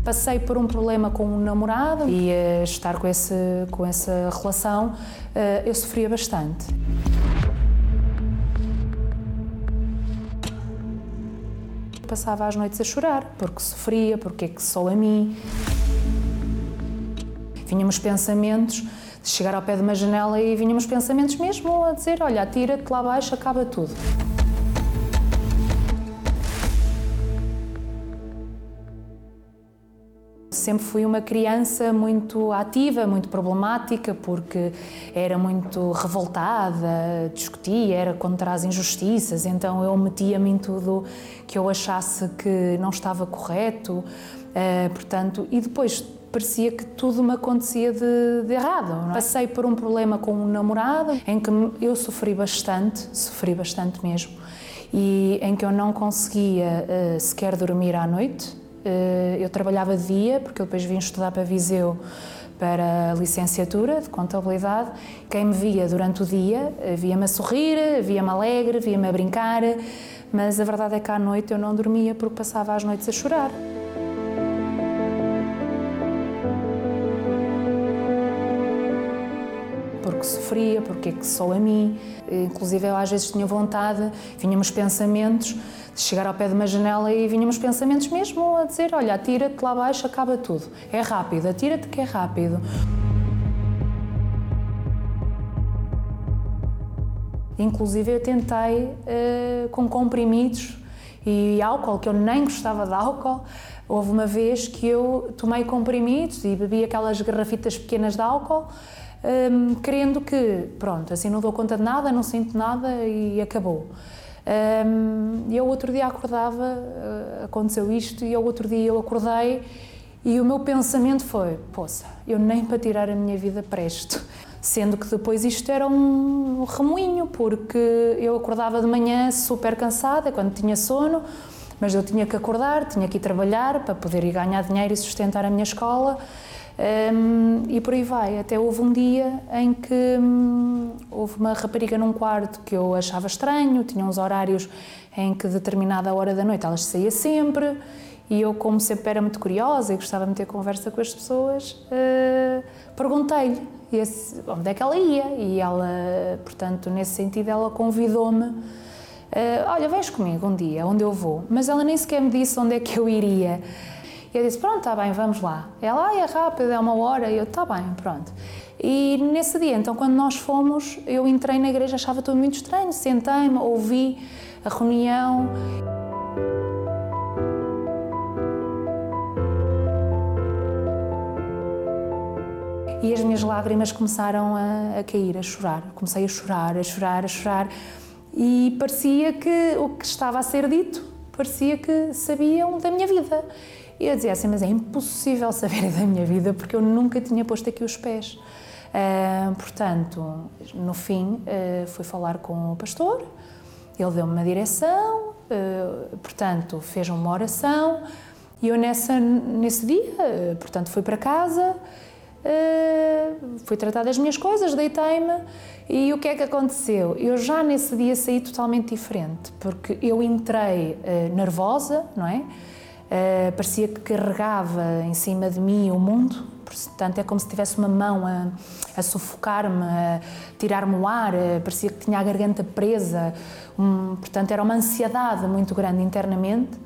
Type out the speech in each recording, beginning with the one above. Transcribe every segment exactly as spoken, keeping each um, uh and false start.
Passei por um problema com um namorado e uh, estar com, esse, com essa relação, uh, eu sofria bastante. Passava as noites a chorar, porque sofria, porque é que só a mim. Vinhamos pensamentos de chegar ao pé de uma janela e vinhamos pensamentos mesmo a dizer, olha, atira-te lá abaixo, acaba tudo. Sempre fui uma criança muito ativa, muito problemática, porque era muito revoltada, discutia, era contra as injustiças, então eu metia-me em tudo que eu achasse que não estava correto, uh, portanto, e depois parecia que tudo me acontecia de, de errado. Não é? Passei por um problema com um namorado, em que eu sofri bastante, sofri bastante mesmo, e em que eu não conseguia uh, sequer dormir à noite. Eu trabalhava de dia, porque eu depois vim estudar para Viseu para a licenciatura de contabilidade. Quem me via durante o dia, via-me a sorrir, via-me alegre, via-me a brincar, mas a verdade é que à noite eu não dormia porque passava as noites a chorar. Porque sofria, porque é que só a mim. Inclusive eu às vezes tinha vontade, vinham-me pensamentos de chegar ao pé de uma janela e vinham-me pensamentos mesmo a dizer, olha, atira-te lá abaixo, acaba tudo. É rápido, atira-te que é rápido. Inclusive eu tentei uh, com comprimidos e álcool, que eu nem gostava de álcool. Houve uma vez que eu tomei comprimidos e bebi aquelas garrafitas pequenas de álcool, um, querendo que, pronto, assim não dou conta de nada, não sinto nada e acabou. Um, e eu outro dia acordava, uh, aconteceu isto, e eu outro dia eu acordei e o meu pensamento foi, poça, eu nem para tirar a minha vida presto. Sendo que depois isto era um remoinho, porque eu acordava de manhã super cansada, quando tinha sono, mas eu tinha que acordar, tinha que ir trabalhar para poder ir ganhar dinheiro e sustentar a minha escola. Um, e por aí vai, até houve um dia em que um, houve uma rapariga num quarto que eu achava estranho, tinha uns horários em que determinada hora da noite ela saía sempre e eu, como sempre era muito curiosa e gostava de ter conversa com as pessoas, uh, perguntei-lhe esse, onde é que ela ia e ela, portanto, nesse sentido ela convidou-me, uh, olha, vens comigo um dia, onde eu vou, mas ela nem sequer me disse onde é que eu iria. E eu disse, pronto, está bem, vamos lá. Ela, ah, é rápido, é uma hora. E eu, está bem, pronto. E nesse dia, então, quando nós fomos, eu entrei na igreja, achava tudo muito estranho, sentei-me, ouvi a reunião. E as minhas lágrimas começaram a, a cair, a chorar. Comecei a chorar, a chorar, a chorar. E parecia que o que estava a ser dito, parecia que sabiam da minha vida. E eu dizia assim, mas é impossível saber da minha vida porque eu nunca tinha posto aqui os pés. Uh, portanto, no fim, uh, fui falar com o pastor, ele deu-me uma direção, uh, portanto, fez uma oração e eu nessa, nesse dia, uh, portanto, fui para casa, uh, fui tratar das minhas coisas, deitei-me e o que é que aconteceu? Eu já nesse dia saí totalmente diferente, porque eu entrei uh, nervosa, não é? Uh, parecia que carregava em cima de mim o mundo, portanto é como se tivesse uma mão a, a sufocar-me, a tirar-me o ar, uh, parecia que tinha a garganta presa, um, portanto era uma ansiedade muito grande internamente.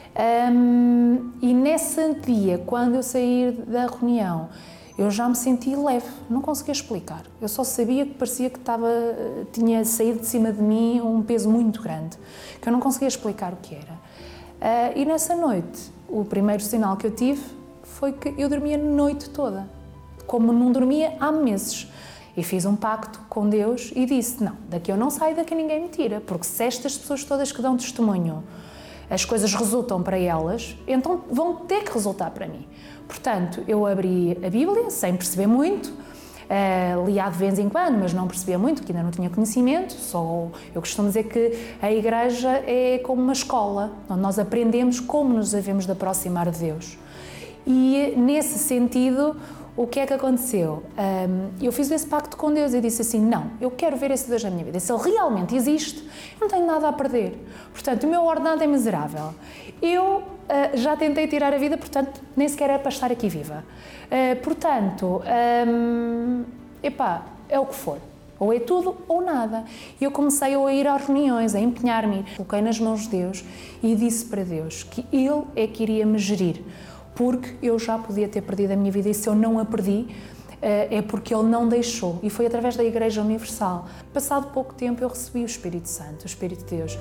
Um, e nesse dia, quando eu saí da reunião, eu já me senti leve, não conseguia explicar, eu só sabia que parecia que estava, tinha saído de cima de mim um peso muito grande, que eu não conseguia explicar o que era. Uh, e nessa noite, o primeiro sinal que eu tive foi que eu dormia a noite toda, como não dormia há meses. E fiz um pacto com Deus e disse, não, daqui eu não saio, daqui ninguém me tira, porque se estas pessoas todas que dão testemunho, as coisas resultam para elas, então vão ter que resultar para mim. Portanto, eu abri a Bíblia, sem perceber muito, Uh, lia de vez em quando, mas não percebia muito, porque ainda não tinha conhecimento. Só, eu costumo dizer que a igreja é como uma escola, onde nós aprendemos como nos devemos de aproximar de Deus. E nesse sentido, o que é que aconteceu? Um, eu fiz esse pacto com Deus e disse assim, não, eu quero ver esse Deus na minha vida. Se Ele realmente existe, eu não tenho nada a perder. Portanto, o meu ordenado é miserável. Eu uh, já tentei tirar a vida, portanto, nem sequer é para estar aqui viva. Uh, portanto, um, epá, é o que for. Ou é tudo ou nada. E eu comecei a ir às reuniões, a empenhar-me. Coloquei nas mãos de Deus e disse para Deus que Ele é que iria me gerir, porque eu já podia ter perdido a minha vida e se eu não a perdi, é porque Ele não deixou. E foi através da Igreja Universal. Passado pouco tempo eu recebi o Espírito Santo, o Espírito de Deus.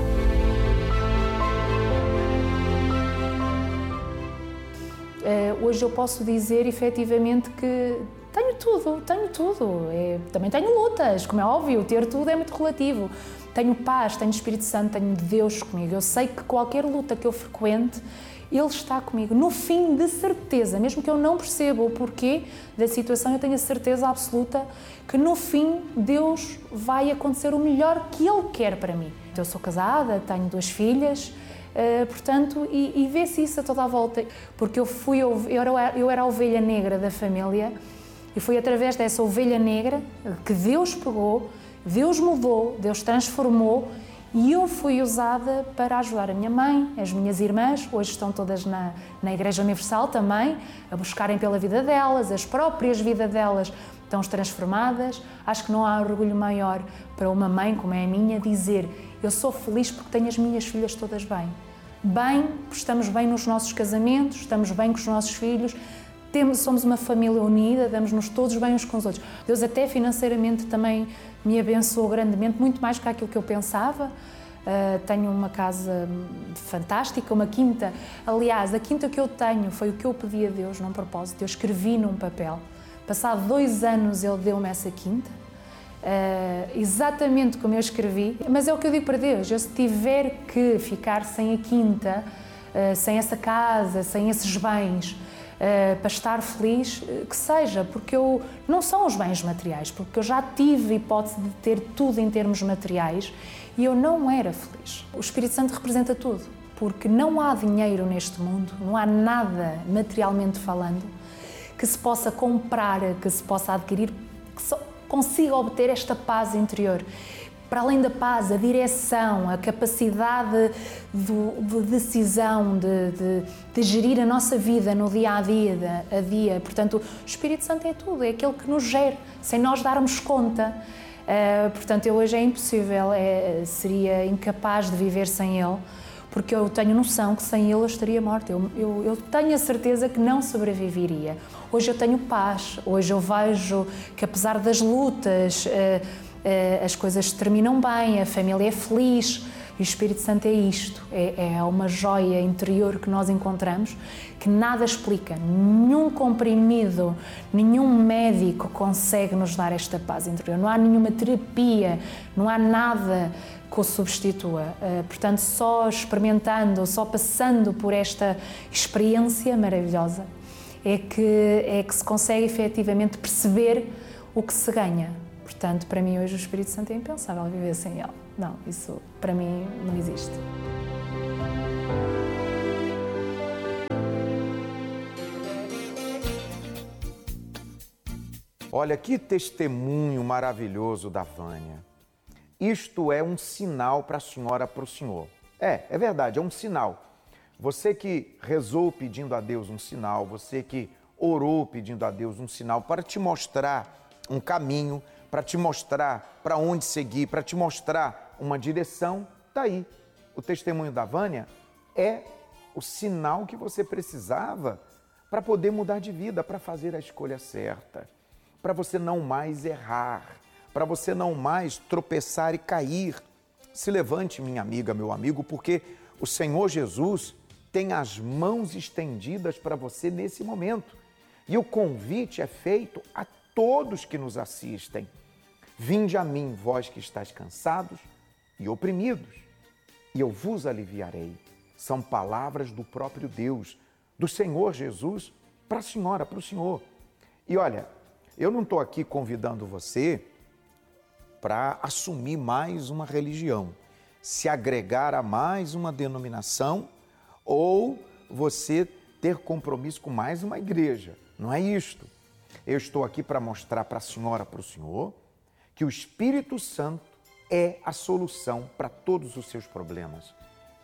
Hoje eu posso dizer efetivamente que tenho tudo, tenho tudo. É, também tenho lutas, como é óbvio, ter tudo é muito relativo. Tenho paz, tenho Espírito Santo, tenho Deus comigo. Eu sei que qualquer luta que eu frequente, Ele está comigo. No fim, de certeza, mesmo que eu não perceba o porquê da situação, eu tenho a certeza absoluta que no fim Deus vai acontecer o melhor que Ele quer para mim. Eu sou casada, tenho duas filhas, Uh, portanto, e, e vê-se isso a toda a volta, porque eu fui, eu era, eu era a ovelha negra da família e foi através dessa ovelha negra que Deus pegou, Deus mudou, Deus transformou e eu fui usada para ajudar a minha mãe, as minhas irmãs, hoje estão todas na, na Igreja Universal também, a buscarem pela vida delas, as próprias vidas delas estão transformadas. Acho que não há orgulho maior para uma mãe como é a minha dizer: eu sou feliz porque tenho as minhas filhas todas bem. Bem, estamos bem nos nossos casamentos, estamos bem com os nossos filhos, temos, somos uma família unida, damos-nos todos bem uns com os outros. Deus até financeiramente também me abençoou grandemente, muito mais do que aquilo que eu pensava. Uh, tenho uma casa fantástica, uma quinta. Aliás, a quinta que eu tenho foi o que eu pedi a Deus num propósito. Eu escrevi num papel. Passado dois anos Ele deu-me essa quinta. Uh, exatamente como eu escrevi, mas é o que eu digo para Deus: eu se tiver que ficar sem a quinta, uh, sem essa casa, sem esses bens, uh, para estar feliz, uh, que seja, porque eu não são os bens materiais, porque eu já tive a hipótese de ter tudo em termos materiais e eu não era feliz. O Espírito Santo representa tudo, porque não há dinheiro neste mundo, não há nada materialmente falando que se possa comprar, que se possa adquirir, que só consiga obter esta paz interior. Para além da paz, a direção, a capacidade de, de decisão, de, de, de gerir a nossa vida no dia a dia, a dia. Portanto, o Espírito Santo é tudo, é aquele que nos gera, sem nós darmos conta. Uh, portanto, eu hoje é impossível, é, seria incapaz de viver sem Ele, porque eu tenho noção que sem Ele eu estaria morta. Eu, eu, eu tenho a certeza que não sobreviveria. Hoje eu tenho paz, hoje eu vejo que apesar das lutas, eh, eh, as coisas terminam bem, a família é feliz. E o Espírito Santo é isto, é, é uma joia interior que nós encontramos, que nada explica. Nenhum comprimido, nenhum médico consegue nos dar esta paz interior. Não há nenhuma terapia, não há nada que o substitua. Uh, portanto, só experimentando, só passando por esta experiência maravilhosa é que, é que se consegue efetivamente perceber o que se ganha. Portanto, para mim hoje o Espírito Santo é impensável viver sem ele. Não, isso para mim não existe. Olha, que testemunho maravilhoso da Vânia. Isto é um sinal para a senhora, para o senhor. É, é verdade, é um sinal. Você que rezou pedindo a Deus um sinal, você que orou pedindo a Deus um sinal para te mostrar um caminho, para te mostrar para onde seguir, para te mostrar uma direção, tá aí. O testemunho da Vânia é o sinal que você precisava para poder mudar de vida, para fazer a escolha certa, para você não mais errar, para você não mais tropeçar e cair. Se levante, minha amiga, meu amigo, porque o Senhor Jesus tem as mãos estendidas para você nesse momento. E o convite é feito a todos que nos assistem. Vinde a mim, vós que estáis cansados e oprimidos, e eu vos aliviarei. São palavras do próprio Deus, do Senhor Jesus, para a senhora, para o senhor. E olha, eu não estou aqui convidando você para assumir mais uma religião, se agregar a mais uma denominação ou você ter compromisso com mais uma igreja. Não é isto. Eu estou aqui para mostrar para a senhora, para o senhor, que o Espírito Santo é a solução para todos os seus problemas.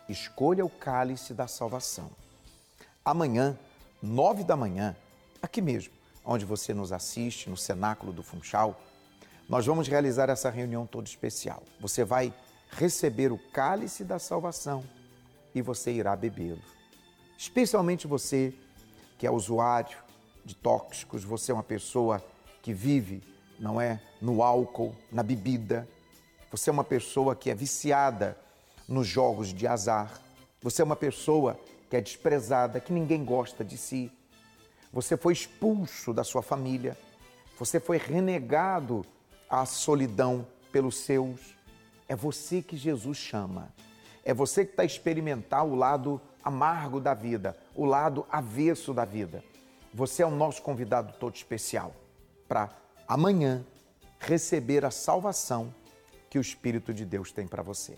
escolha o cálice da salvação. Amanhã, nove da manhã, aqui mesmo, onde você nos assiste, no Cenáculo do Funchal, nós vamos realizar essa reunião toda especial. Você vai receber o cálice da salvação e você irá bebê-lo. Especialmente você que é usuário de tóxicos, você é uma pessoa que vive, não é, no álcool, na bebida. Você é uma pessoa que é viciada nos jogos de azar. Você é uma pessoa que é desprezada, que ninguém gosta de si. Você foi expulso da sua família. Você foi renegado à solidão pelos seus. É você que Jesus chama. É você que está a experimentar o lado amargo da vida, o lado avesso da vida. Você é o nosso convidado todo especial para amanhã receber a salvação que o Espírito de Deus tem para você.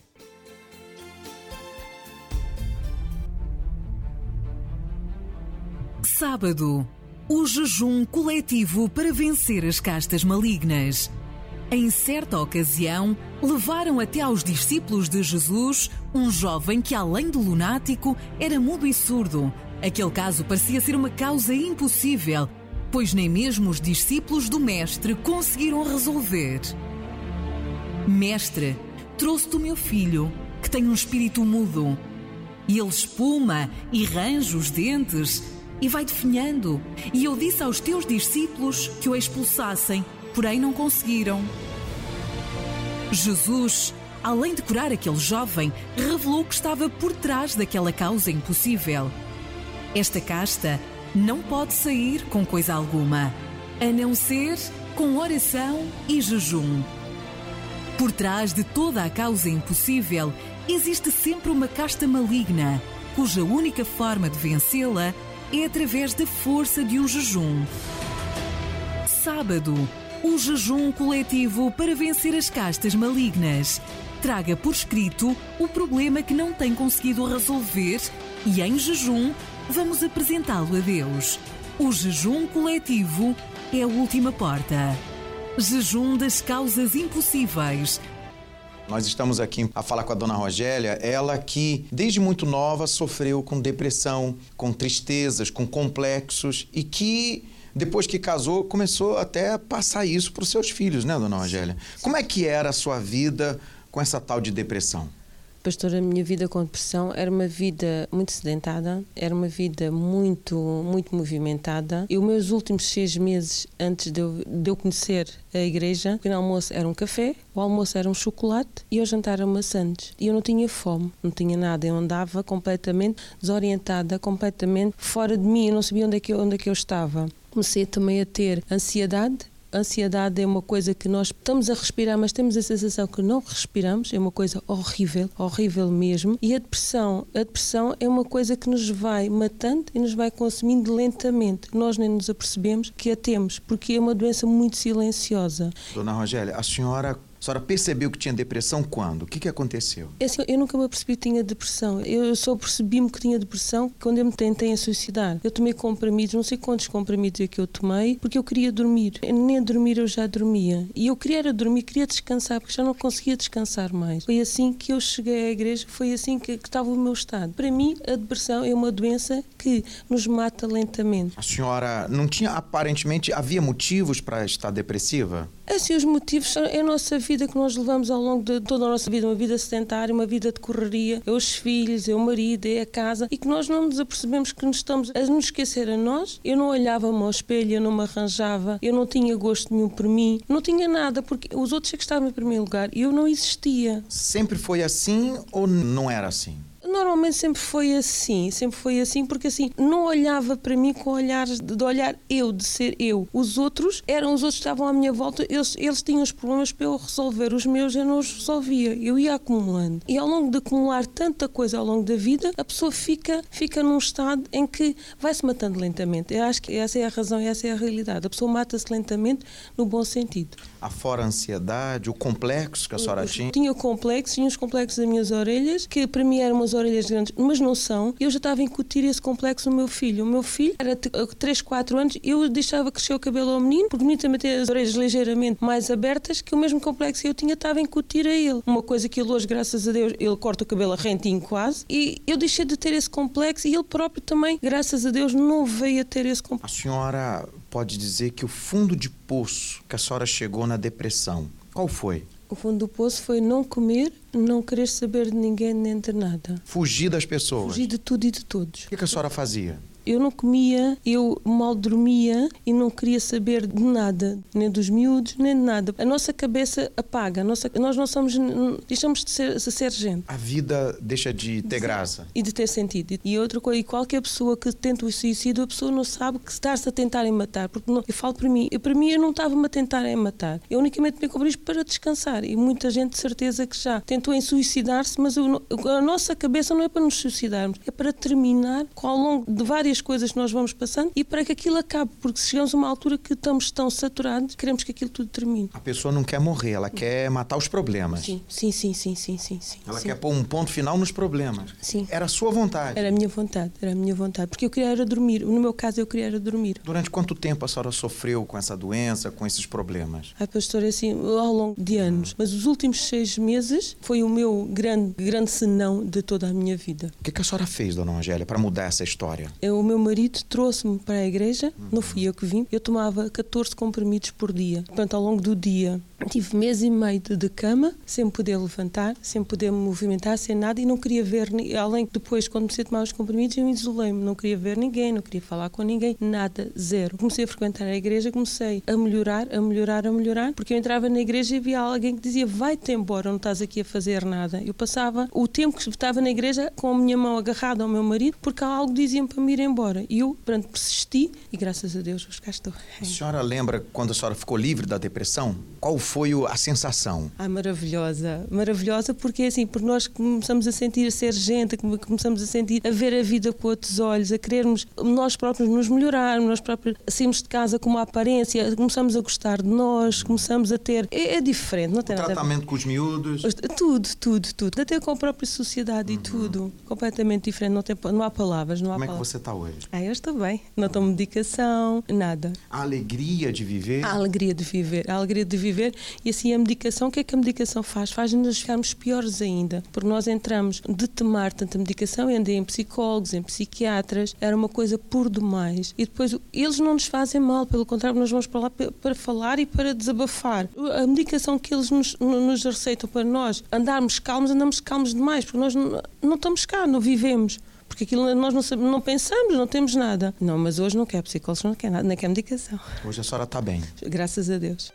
Sábado, o jejum coletivo para vencer as castas malignas. Em certa ocasião, levaram até aos discípulos de Jesus um jovem que, além de lunático, era mudo e surdo. Aquele caso parecia ser uma causa impossível, pois nem mesmo os discípulos do Mestre conseguiram resolver. Mestre, trouxe-te o meu filho, que tem um espírito mudo. E ele espuma e range os dentes e vai definhando. E eu disse aos teus discípulos que o expulsassem, porém não conseguiram. Jesus, além de curar aquele jovem, revelou que estava por trás daquela causa impossível. Esta casta não pode sair com coisa alguma, a não ser com oração e jejum. Por trás de toda a causa impossível, existe sempre uma casta maligna, cuja única forma de vencê-la é através da força de um jejum. Sábado, o jejum coletivo para vencer as castas malignas. Traga por escrito o problema que não tem conseguido resolver e, em jejum, vamos apresentá-lo a Deus. O jejum coletivo é a última porta. Jejum das causas impossíveis. Nós estamos aqui a falar com a dona Rogélia, ela que desde muito nova sofreu com depressão, com tristezas, com complexos e que depois que casou começou até a passar isso para os seus filhos, né, dona Rogélia? Como é que era a sua vida com essa tal de depressão? Pastor, a minha vida com depressão era uma vida muito sedentada, era uma vida muito, muito movimentada. E os meus últimos seis meses antes de eu, de eu conhecer a igreja, o pequeno almoço era um café, o almoço era um chocolate e o jantar era maçãs. E eu não tinha fome, não tinha nada, eu andava completamente desorientada, completamente fora de mim, eu não sabia onde é que eu, onde é que eu estava. Comecei também a ter ansiedade. A ansiedade é uma coisa que nós estamos a respirar, mas temos a sensação que não respiramos, é uma coisa horrível, horrível mesmo. E a depressão, a depressão é uma coisa que nos vai matando e nos vai consumindo lentamente. Nós nem nos apercebemos que a temos, porque é uma doença muito silenciosa. Dona Rogélia, a senhora... A senhora percebeu que tinha depressão quando? O que, que aconteceu? É assim, eu nunca me apercebi que tinha depressão. Eu só percebi-me que tinha depressão quando eu me tentei suicidar. Eu tomei comprimidos, não sei quantos comprimidos é que eu tomei, porque eu queria dormir. Nem a dormir eu já dormia. E eu queria era dormir, queria descansar, porque já não conseguia descansar mais. Foi assim que eu cheguei à igreja, foi assim que, que estava o meu estado. Para mim, a depressão é uma doença que nos mata lentamente. A senhora não tinha, aparentemente, havia motivos para estar depressiva? Assim, os motivos são é a nossa vida que nós levamos ao longo de toda a nossa vida, uma vida sedentária, uma vida de correria, é os filhos, é o marido, é a casa, e que nós não nos apercebemos que nos estamos a nos esquecer a nós. Eu não olhava-me ao espelho, eu não me arranjava, eu não tinha gosto nenhum por mim, não tinha nada, porque os outros é que estavam em primeiro lugar e eu não existia. Sempre foi assim ou não era assim? Normalmente sempre foi assim, sempre foi assim, porque assim, não olhava para mim com olhares de olhar eu, de ser eu. Os outros, eram os outros que estavam à minha volta, eles, eles tinham os problemas para eu resolver, os meus eu não os resolvia, eu ia acumulando. E ao longo de acumular tanta coisa ao longo da vida, a pessoa fica, fica num estado em que vai-se matando lentamente. Eu acho que essa é a razão, essa é a realidade. A pessoa mata-se lentamente no bom sentido. Afora a ansiedade, o complexo que a senhora tinha? Tinha complexos, tinha os complexos das minhas orelhas, que para mim eram umas orelhas grandes, mas não são. Eu já estava a incutir esse complexo no meu filho. O meu filho era três, quatro anos, eu deixava crescer o cabelo ao menino, porque o menino também tem as orelhas ligeiramente mais abertas, que o mesmo complexo que eu tinha estava a incutir a ele. Uma coisa que ele hoje, graças a Deus, ele corta o cabelo rentinho quase, e eu deixei de ter esse complexo e ele próprio também, graças a Deus, não veio a ter esse complexo. A senhora pode dizer que o fundo de poço que a senhora chegou na depressão, qual foi? O fundo do poço foi não comer, não querer saber de ninguém nem de nada. Fugir das pessoas? Fugir de tudo e de todos. O que a senhora fazia? Eu não comia, eu mal dormia e não queria saber de nada, nem dos miúdos, nem de nada. A nossa cabeça apaga, a nossa, nós não somos, deixamos de ser, de ser gente. A vida deixa de ter graça. E de ter sentido. E outra coisa, e qualquer pessoa que tenta o suicídio, a pessoa não sabe que está-se a tentar em matar. Porque não, eu falo para mim, eu, para mim eu não estava-me a tentar em matar. Eu unicamente me cobri para descansar. E muita gente de certeza que já tentou em suicidar-se, mas eu, a nossa cabeça não é para nos suicidarmos, é para terminar ao longo de várias coisas que nós vamos passando e para que aquilo acabe, porque chegamos a uma altura que estamos tão saturados, queremos que aquilo tudo termine. A pessoa não quer morrer, ela quer matar os problemas. Sim, sim, sim, sim, sim, sim, sim. Ela sim. quer pôr um ponto final nos problemas. Sim. Era a sua vontade. Era a minha vontade, era a minha vontade, porque eu queria era dormir. No meu caso, eu queria era dormir. Durante quanto tempo a senhora sofreu com essa doença, com esses problemas? Ai, pastor, assim, ao longo de anos. Mas os últimos seis meses foi o meu grande, grande senão de toda a minha vida. O que, que a senhora fez, dona Angélia, para mudar essa história? Eu, o meu marido trouxe-me para a igreja, não fui eu que vim. Eu tomava catorze comprimidos por dia. Portanto, ao longo do dia, tive mês e meio de cama, sem poder levantar, sem poder me movimentar, sem nada, e não queria ver, além que depois, quando comecei a tomar os comprimidos, eu isolei-me, não queria ver ninguém, não queria falar com ninguém, nada, zero. Comecei a frequentar a igreja, comecei a melhorar, a melhorar, a melhorar, porque eu entrava na igreja e via alguém que dizia, vai-te embora, não estás aqui a fazer nada. Eu passava o tempo que estava na igreja com a minha mão agarrada ao meu marido, porque algo dizia-me para me ir embora. E eu, pronto, persisti e graças a Deus, hoje cá estou. A senhora lembra quando a senhora ficou livre da depressão? Qual foi a sensação? Ah, maravilhosa, maravilhosa, porque assim, porque nós começamos a sentir a ser gente, começamos a sentir, a ver a vida com outros olhos, a querermos nós próprios nos melhorarmos, nós próprios saímos de casa com uma aparência, começamos a gostar de nós, começamos a ter, é, é diferente, não tem o nada tratamento com os miúdos? Tudo, tudo, tudo, até com a própria sociedade uhum. e tudo, completamente diferente, não, tem, não há palavras, não há Como palavras. é que você está hoje? Ah, eu estou bem, não tomo medicação, nada. A alegria de viver? A alegria de viver, a alegria de viver e assim a medicação, o que é que a medicação faz? Faz-nos ficarmos piores ainda, porque nós entramos de tomar tanta medicação, eu andei em psicólogos, em psiquiatras, era uma coisa por demais. E depois eles não nos fazem mal, pelo contrário, nós vamos para lá para falar e para desabafar. A medicação que eles nos, nos receitam para nós andarmos calmos, andamos calmos demais, porque nós não, não estamos cá, não vivemos. Porque aquilo nós não, sabemos, não pensamos, não temos nada. Não, mas hoje não quer psicólogos, não quer nada, nem quer medicação. Hoje a senhora está bem. Graças a Deus.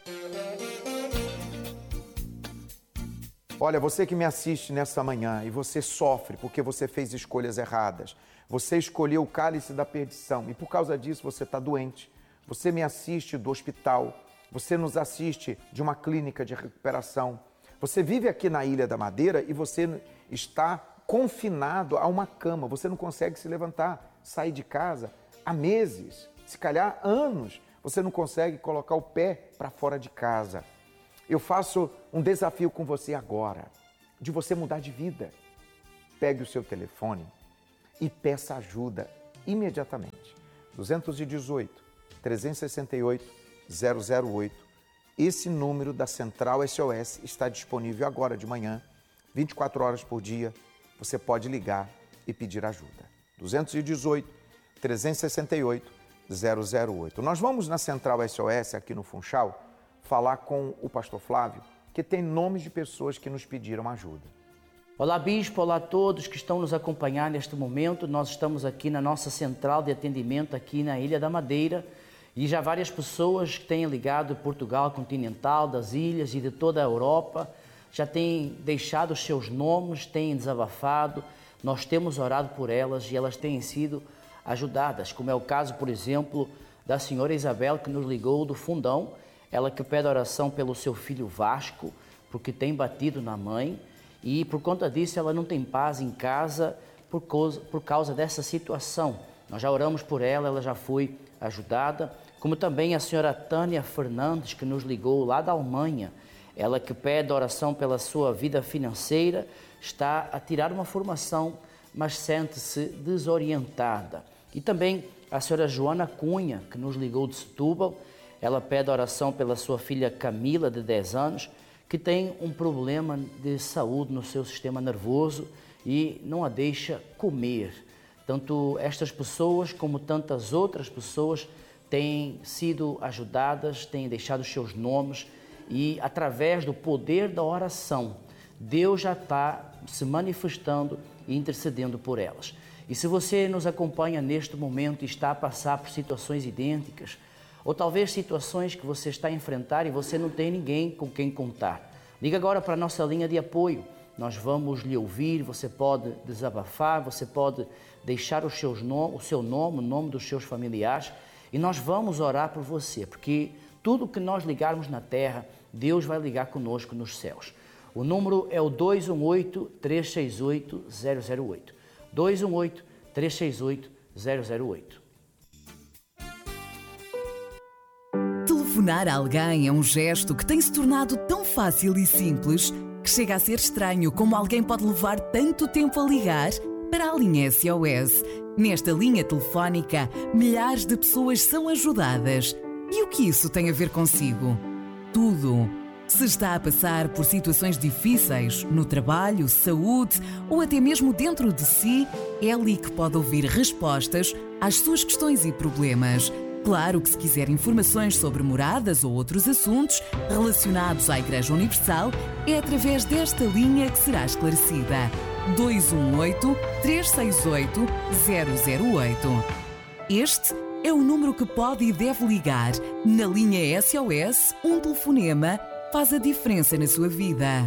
Olha, você que me assiste nessa manhã e você sofre porque você fez escolhas erradas. Você escolheu o cálice da perdição e por causa disso você está doente. Você me assiste do hospital, você nos assiste de uma clínica de recuperação. Você vive aqui na Ilha da Madeira e você está confinado a uma cama. Você não consegue se levantar, sair de casa há meses, se calhar anos. Você não consegue colocar o pé para fora de casa. Eu faço um desafio com você agora, de você mudar de vida. Pegue o seu telefone e peça ajuda imediatamente. dois um oito, três seis oito, zero zero oito. Esse número da Central S O S está disponível agora de manhã, vinte e quatro horas por dia. Você pode ligar e pedir ajuda. dois um oito, três seis oito, zero zero oito. Nós vamos na Central S O S aqui no Funchal falar com o pastor Flávio, que tem nomes de pessoas que nos pediram ajuda. Olá, bispo, olá a todos que estão nos acompanhando neste momento. Nós estamos aqui na nossa central de atendimento aqui na Ilha da Madeira e já várias pessoas que têm ligado de Portugal continental, das ilhas e de toda a Europa já têm deixado os seus nomes, têm desabafado. Nós temos orado por elas e elas têm sido ajudadas, como é o caso, por exemplo, da senhora Isabel, que nos ligou do Fundão, ela que pede oração pelo seu filho Vasco, porque tem batido na mãe, e por conta disso ela não tem paz em casa por causa, por causa dessa situação. Nós já oramos por ela, ela já foi ajudada, como também a senhora Tânia Fernandes, que nos ligou lá da Alemanha, ela que pede oração pela sua vida financeira, está a tirar uma formação mas sente-se desorientada. E também a senhora Joana Cunha, que nos ligou de Setúbal, ela pede oração pela sua filha Camila, de dez anos, que tem um problema de saúde no seu sistema nervoso e não a deixa comer. Tanto estas pessoas como tantas outras pessoas têm sido ajudadas, têm deixado os seus nomes e, através do poder da oração, Deus já está se manifestando e intercedendo por elas. E se você nos acompanha neste momento e está a passar por situações idênticas, ou talvez situações que você está a enfrentar e você não tem ninguém com quem contar, liga agora para a nossa linha de apoio. Nós vamos lhe ouvir, você pode desabafar, você pode deixar os seus nom- o seu nome, o nome dos seus familiares, e nós vamos orar por você, porque tudo que nós ligarmos na terra, Deus vai ligar conosco nos céus. O número é o dois um oito, três seis oito, zero zero oito. dois um oito, três seis oito, zero zero oito. Telefonar a alguém é um gesto que tem se tornado tão fácil e simples que chega a ser estranho como alguém pode levar tanto tempo a ligar para a linha S O S. Nesta linha telefónica, milhares de pessoas são ajudadas. E o que isso tem a ver consigo? Tudo. Se está a passar por situações difíceis no trabalho, saúde ou até mesmo dentro de si, é ali que pode ouvir respostas às suas questões e problemas. Claro que se quiser informações sobre moradas ou outros assuntos relacionados à Igreja Universal, é através desta linha que será esclarecida. dois um oito, três seis oito, zero zero oito. Este é o número que pode e deve ligar. Na linha S O S, um telefonema faz a diferença na sua vida.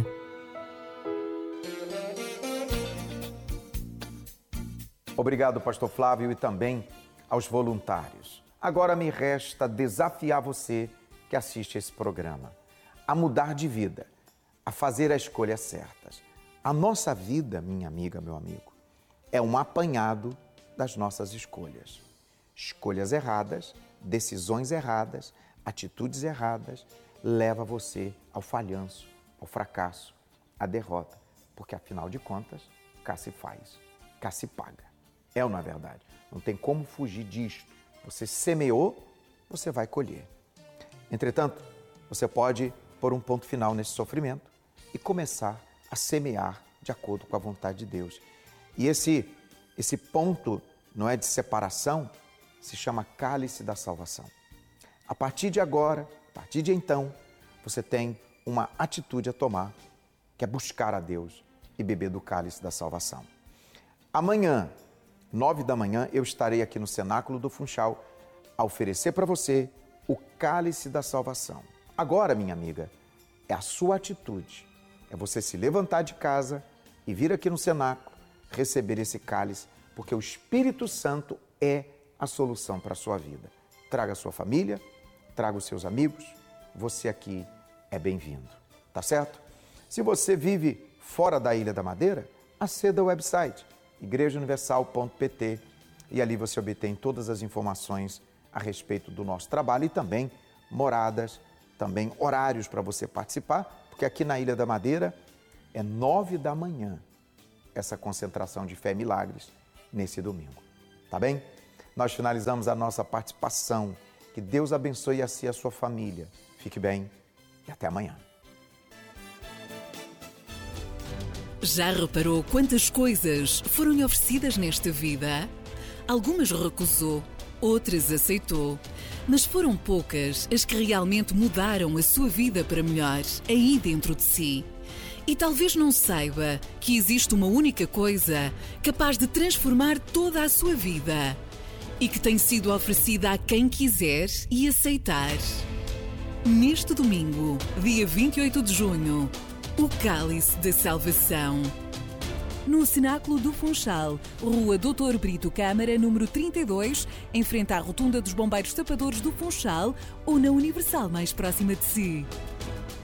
Obrigado, pastor Flávio, e também aos voluntários. Agora me resta desafiar você que assiste esse programa a mudar de vida, a fazer as escolhas certas. A nossa vida, minha amiga, meu amigo, é um apanhado das nossas escolhas. Escolhas erradas, decisões erradas, atitudes erradas, leva você ao falhanço, ao fracasso, à derrota. Porque, afinal de contas, cá se faz, cá se paga. É ou não é verdade? Não tem como fugir disto. Você semeou, você vai colher. Entretanto, você pode pôr um ponto final nesse sofrimento e começar a semear de acordo com a vontade de Deus. E esse, esse ponto, não é de separação, se chama cálice da salvação. A partir de agora, a partir de então, você tem uma atitude a tomar, que é buscar a Deus e beber do cálice da salvação. Amanhã, nove da manhã, eu estarei aqui no Cenáculo do Funchal a oferecer para você o cálice da salvação. Agora, minha amiga, é a sua atitude. É você se levantar de casa e vir aqui no Cenáculo receber esse cálice, porque o Espírito Santo é a solução para a sua vida. Traga a sua família, traga os seus amigos, você aqui é bem-vindo, tá certo? Se você vive fora da Ilha da Madeira, aceda ao website igreja universal ponto p t e ali você obtém todas as informações a respeito do nosso trabalho e também moradas, também horários para você participar, porque aqui na Ilha da Madeira é nove da manhã essa concentração de fé e milagres nesse domingo, tá bem? Nós finalizamos a nossa participação. Que Deus abençoe a si e a sua família. Fique bem e até amanhã. Já reparou quantas coisas foram-lhe oferecidas nesta vida? Algumas recusou, outras aceitou. Mas foram poucas as que realmente mudaram a sua vida para melhor, aí dentro de si. E talvez não saiba que existe uma única coisa capaz de transformar toda a sua vida e que tem sido oferecida a quem quiser e aceitar. Neste domingo, dia vinte e oito de junho, o Cálice da Salvação. No Cenáculo do Funchal, Rua doutor Brito Câmara, número trinta e dois, em frente à Rotunda dos Bombeiros Tapadores do Funchal ou na Universal mais próxima de si.